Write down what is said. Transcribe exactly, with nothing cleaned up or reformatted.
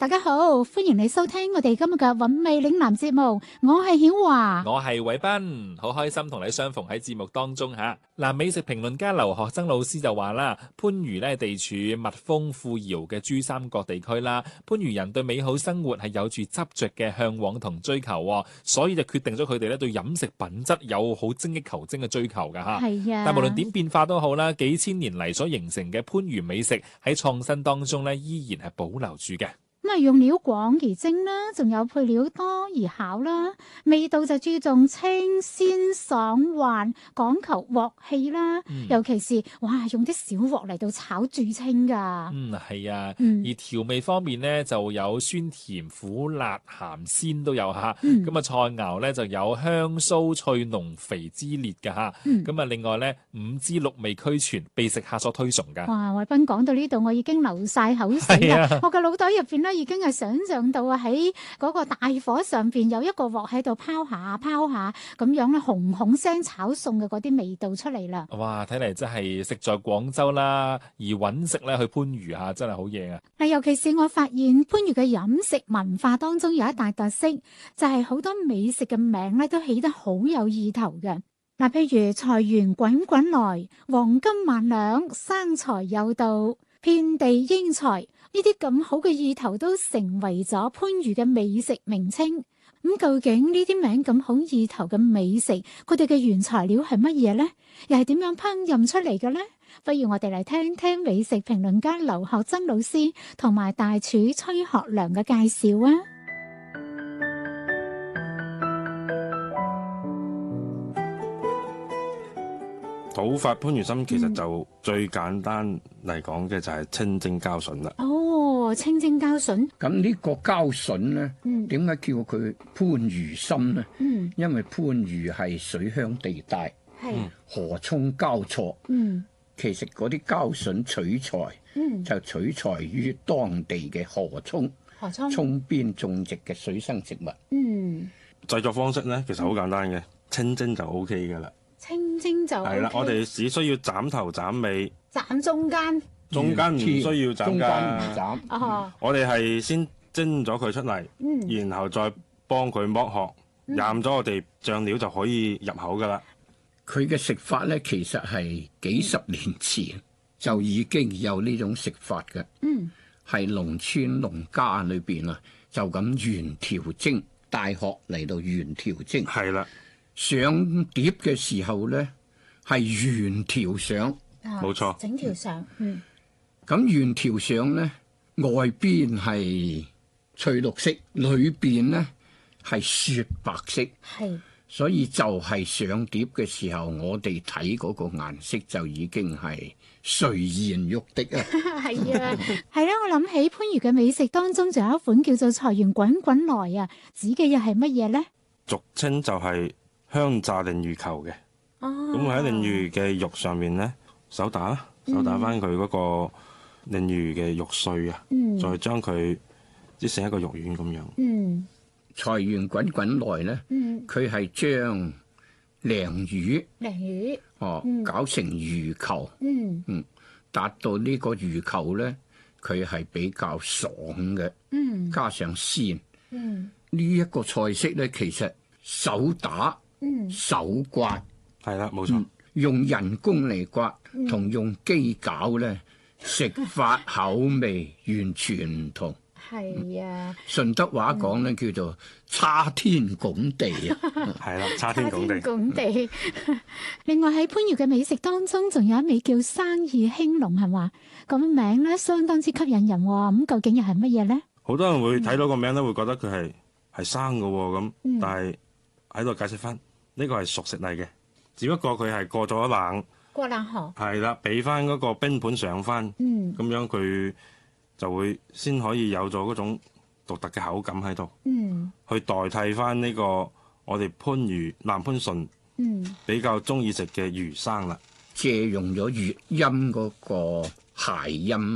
大家好，歡迎你收聽我哋今日嘅韻味嶺南節目，我係曉華， 我係偉斌，好開心同你相逢喺節目當中吓。嗱，美食評論家劉學曾老師就話啦，番禺咧地處蜜豐富饒嘅珠三角地區啦，番禺人對美好生活係有住執着嘅向往同追求，所以就決定咗佢哋咧對飲食品質有好精益求精嘅追求噶吓。 係啊， 但無論點變化都好啦，幾千年嚟所形成嘅番禺美食喺創新當中咧依然係保留住嘅。 咁啊，用料廣而精啦，仲有配料多而巧啦，味道就注重清鮮爽滑，講求鑊氣啦。嗯、尤其是哇，用啲小鑊嚟到炒最清噶。 嗯，係啊。 嗯、 而調味方面呢，就有酸甜苦辣鹹鮮都有吓。咁啊、嗯，菜肴呢就有香酥脆濃肥滋烈嘅吓。咁啊、嗯，另外呢，五滋六味俱全，被食客所推崇噶。 哇，偉斌講到呢度，我已經流晒口水啦。啊、我嘅腦袋入邊咧。已經係想象到啊，喺嗰個大火上邊有一個鑊喺度拋下拋下咁樣咧，紅紅聲炒餸嘅嗰啲味道出嚟啦。 哇，睇嚟真係食在廣州啦，而揾食咧去番禺吓，真係好嘢啊！ 嗱，尤其是我發現番禺嘅飲食文化當中有一大特色，就係、是、好多美食嘅名咧都起得好有意頭嘅。嗱，譬如財源滾滾來、黃金萬兩、生財有道、遍地英才。呢啲咁好嘅意頭都成為咗番禺嘅美食名稱。咁究竟呢啲名咁好意頭嘅美食，佢哋嘅原材料係乜嘢呢？又係點樣烹飪出嚟嘅呢？不如我哋嚟聽聽美食評論家劉學曾老師同埋大廚崔學良嘅介紹啊！ 土法番禺參其實就最簡單嚟講嘅就係清蒸膠筍啦。 哦，清蒸膠筍。 咁呢個膠筍咧，點解、嗯、叫佢番禺參咧？嗯、因為番禺係水鄉地帶，係河涌交錯。嗯、其實嗰啲膠筍取材，嗯、就取材於當地嘅河涌，河涌涌邊種植嘅水生植物。嗯， 製作方式咧其實好簡單嘅，嗯、清蒸就 O K 噶啦。 清蒸就係、OK、 啦，我哋只需要斬頭斬尾， 斬中間， 中間唔需要斬㗎。 斬， 嗯、 我哋係先蒸咗佢出嚟，嗯、然後再幫佢剝殼，蘸咗、嗯、我哋醬料就可以入口㗎啦。 佢嘅食法咧，其實係幾十年前就已經有呢種食法嘅。嗯，係農村農家裏邊啊，就咁原條蒸，大殼嚟到原條蒸。係啦。上碟嘅時候咧，係原條上， 冇錯， 整條上，嗯。 咁原條上咧，外邊係翠綠色，裏邊咧係雪白色，係。所以就係上碟嘅時候，我哋睇嗰個顏色就已經係垂涎欲滴啊！ 係啊，係啦，我諗起番禺嘅美食當中，仲有一款叫做財源滾滾來啊，指嘅又係乜嘢咧？ 俗稱就係、是。香炸鯪魚球嘅，咁喺鯪魚嘅肉上面咧，手打啦，手打翻佢嗰個鯪魚嘅肉碎啊，嗯、再將佢擠成一個肉丸咁樣。嗯， 財源滾滾來咧，佢係將鯪魚，鯪魚哦，嗯、搞成魚球，嗯嗯，達到呢個魚球咧，佢係比較爽嘅，嗯，加上鮮，嗯，呢一個菜式咧，其實手打。嗯，手刮係啦，冇錯、嗯。 用人工嚟刮，同、嗯、用機攪咧，食法口味完全唔同。係啊，順德話講咧、嗯、叫做差天拱地啊， 係啦，差天拱地。 拱地。另外喺番禺嘅美食當中，仲有一味叫生意興隆，係嘛？咁名咧相當之吸引人。咁究竟又係乜嘢咧？ 好多人會睇到個名咧，會覺得佢係係生嘅咁，嗯、但係喺度解釋翻。呢個係熟食嚟嘅，只不過佢係過咗冷， 過冷河係啦，俾翻嗰個冰盤上翻，咁、嗯、樣佢就會先可以有咗嗰種獨特嘅口感喺度，嗯、去代替翻呢個我哋番禺南番順比較中意食嘅魚生啦， 借用咗粵音嗰個諧音。